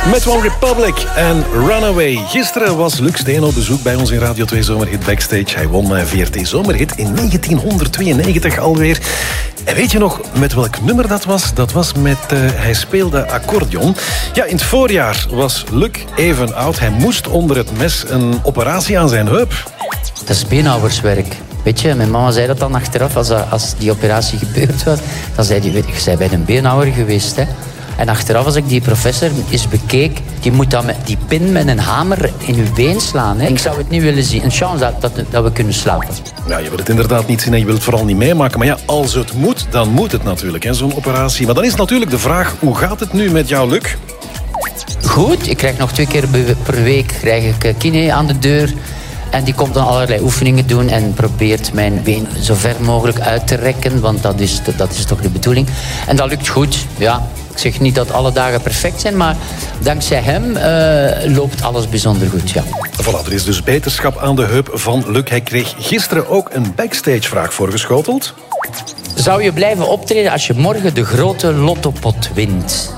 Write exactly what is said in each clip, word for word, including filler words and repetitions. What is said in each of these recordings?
Met One Republic en Runaway. Gisteren was Luc Steen op bezoek bij ons in Radio twee Zomerhit Backstage. Hij won V R T Zomerhit in negentienhonderdtweeënnegentig alweer. En weet je nog met welk nummer dat was? Dat was met uh, Hij speelde accordeon. Ja, in het voorjaar was Luc even oud. Hij moest onder het mes een operatie aan zijn heup. Dat is beenhouwerswerk. Weet je, mijn mama zei dat dan achteraf, als, als die operatie gebeurd was. Dan zei die, weet je, je bent bij een beenhouwer geweest, hè. En achteraf, als ik die professor eens bekeek, die moet dan met die pin met een hamer in uw been slaan. Hè. Ik zou het niet willen zien. Een chance dat, dat, dat we kunnen slapen. Ja, je wil het inderdaad niet zien en je wil het vooral niet meemaken. Maar ja, als het moet, dan moet het natuurlijk, hè, zo'n operatie. Maar dan is natuurlijk de vraag, hoe gaat het nu met jou, Luc? Goed, ik krijg nog twee keer per week krijg ik kine aan de deur. En die komt dan allerlei oefeningen doen en probeert mijn been zo ver mogelijk uit te rekken. Want dat is, dat is toch de bedoeling. En dat lukt goed, ja. Ik zeg niet dat alle dagen perfect zijn, maar dankzij hem uh, loopt alles bijzonder goed, ja. Voilà, er is dus beterschap aan de heup van Luc. Hij kreeg gisteren ook een backstage-vraag voorgeschoteld. Zou je blijven optreden als je morgen de grote lottopot wint?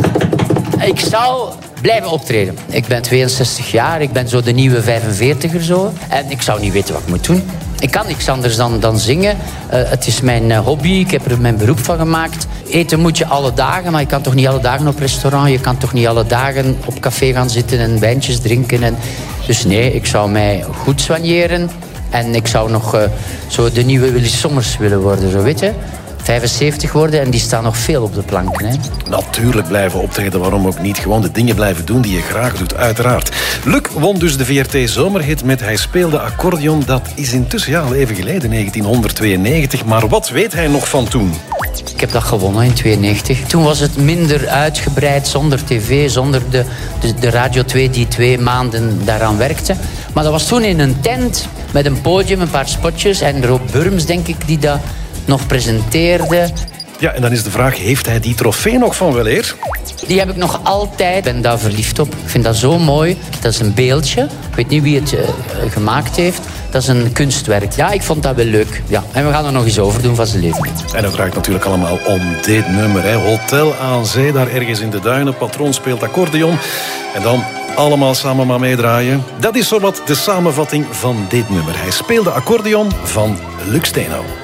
Ik zou blijven optreden. Ik ben tweeënzestig jaar, ik ben zo de nieuwe vijfenveertiger zo. En ik zou niet weten wat ik moet doen. Ik kan niks anders dan, dan zingen. Uh, het is mijn uh, hobby, ik heb er mijn beroep van gemaakt. Eten moet je alle dagen, maar je kan toch niet alle dagen op restaurant. Je kan toch niet alle dagen op café gaan zitten en wijntjes drinken. En... Dus nee, ik zou mij goed soigneren. En ik zou nog uh, zo de nieuwe Willy Sommers willen worden, zo weet je. vijfenzeventig worden en die staan nog veel op de planken. Hè? Natuurlijk blijven optreden, waarom ook niet. Gewoon de dingen blijven doen die je graag doet, uiteraard. Luc won dus de V R T Zomerhit met Hij speelde accordeon. Dat is intussen ja, al even geleden, negentienhonderdtweeënnegentig. Maar wat weet hij nog van toen? Ik heb dat gewonnen in tweeënnegentig. Toen was het minder uitgebreid, zonder tv, zonder de, de, de Radio twee die twee maanden daaraan werkte. Maar dat was toen in een tent met een podium, een paar spotjes. En Rob Burms, denk ik, die dat nog presenteerde. Ja, en dan is de vraag, heeft hij die trofee nog van weleer? Die heb ik nog altijd. Ik ben daar verliefd op. Ik vind dat zo mooi. Dat is een beeldje. Ik weet niet wie het uh, gemaakt heeft. Dat is een kunstwerk. Ja, ik vond dat wel leuk. Ja. En we gaan er nog eens over doen van zijn leven. En dat draait natuurlijk allemaal om dit nummer. Hè. Hotel aan Zee, daar ergens in de duinen. Patroon speelt accordeon. En dan allemaal samen maar meedraaien. Dat is zowat de samenvatting van dit nummer. Hij speelde accordeon van Luc Steenhout.